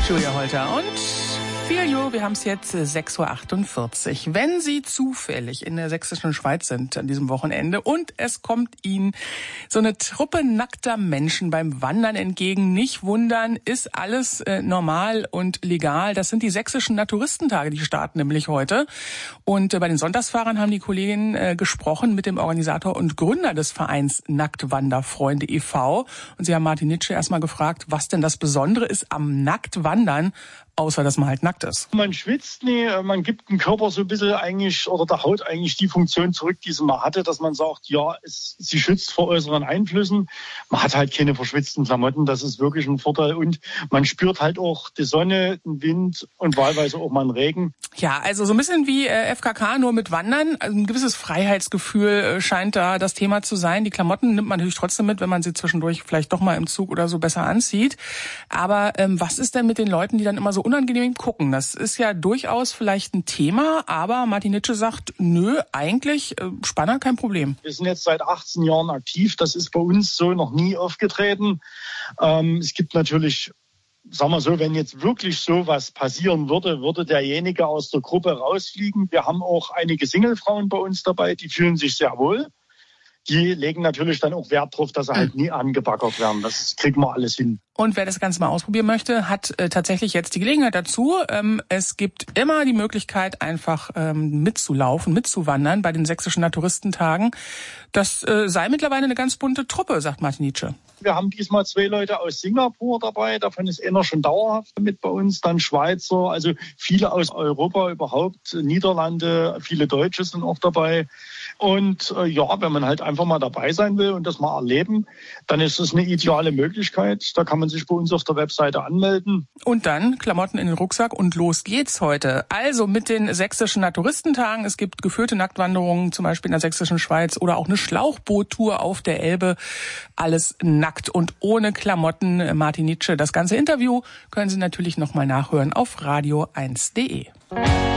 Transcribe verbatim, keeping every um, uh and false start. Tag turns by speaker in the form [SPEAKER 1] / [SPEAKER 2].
[SPEAKER 1] Julia Holter und Filio, wir haben es jetzt sechs Uhr achtundvierzig. Wenn Sie zufällig in der sächsischen Schweiz sind an diesem Wochenende und es kommt Ihnen so eine Truppe nackter Menschen beim Wandern entgegen, nicht wundern, ist alles äh, normal und legal. Das sind die sächsischen Naturistentage, die starten nämlich heute. Und äh, bei den Sonntagsfahrern haben die Kolleginnen äh, gesprochen mit dem Organisator und Gründer des Vereins Nacktwanderfreunde e V. Und sie haben Martin Nitsche erstmal gefragt, was denn das Besondere ist am Nacktwandern, außer dass man halt nackt ist.
[SPEAKER 2] Man schwitzt nie, man gibt dem Körper so ein bisschen eigentlich oder der Haut eigentlich die Funktion zurück, die sie mal hatte, dass man sagt, ja, es, sie schützt vor äußeren Einflüssen. Man hat halt keine verschwitzten Klamotten, das ist wirklich ein Vorteil. Und man spürt halt auch die Sonne, den Wind und wahlweise auch mal einen Regen.
[SPEAKER 1] Ja, also so ein bisschen wie äh, F K K, nur mit Wandern. Also ein gewisses Freiheitsgefühl äh, scheint da das Thema zu sein. Die Klamotten nimmt man natürlich trotzdem mit, wenn man sie zwischendurch vielleicht doch mal im Zug oder so besser anzieht. Aber ähm, was ist denn mit den Leuten, die dann immer so unangenehm gucken? Das ist ja durchaus vielleicht ein Thema, aber Martin Nitsche sagt, nö, eigentlich äh, Spanner kein Problem.
[SPEAKER 2] Wir sind jetzt seit achtzehn Jahren aktiv. Das ist bei uns so noch nie aufgetreten. Ähm, es gibt natürlich, sagen wir so, wenn jetzt wirklich sowas passieren würde, würde derjenige aus der Gruppe rausfliegen. Wir haben auch einige Singlefrauen bei uns dabei, die fühlen sich sehr wohl. Die legen natürlich dann auch Wert drauf, dass sie halt nie angebaggert werden. Das kriegen wir alles hin.
[SPEAKER 1] Und wer das Ganze mal ausprobieren möchte, hat äh, tatsächlich jetzt die Gelegenheit dazu. Ähm, es gibt immer die Möglichkeit, einfach ähm, mitzulaufen, mitzuwandern bei den sächsischen Naturistentagen. Das äh, sei mittlerweile eine ganz bunte Truppe, sagt Martin Nitsche.
[SPEAKER 2] Wir haben diesmal zwei Leute aus Singapur dabei. Davon ist einer schon dauerhaft mit bei uns. Dann Schweizer, also viele aus Europa überhaupt. Niederlande, viele Deutsche sind auch dabei. Und äh, ja, wenn man halt einfach mal dabei sein will und das mal erleben, dann ist es eine ideale Möglichkeit. Da kann man sich bei uns auf der Webseite anmelden.
[SPEAKER 1] Und dann Klamotten in den Rucksack und los geht's heute. Also mit den sächsischen Naturistentagen. Es gibt geführte Nacktwanderungen, zum Beispiel in der sächsischen Schweiz oder auch eine Schlauchboottour auf der Elbe. Alles nackt und ohne Klamotten. Martin Nitsche. Das ganze Interview können Sie natürlich nochmal nachhören auf radio eins punkt de.